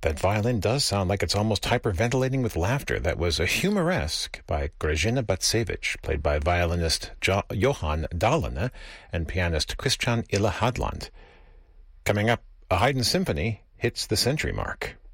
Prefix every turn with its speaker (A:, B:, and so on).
A: That violin does sound like it's almost hyperventilating with laughter. That was a Humoresque by Grażyna Bacewicz, played by violinist Johan Dahlene and pianist Christian Ille Hadland. Coming up, a Haydn symphony hits the century mark.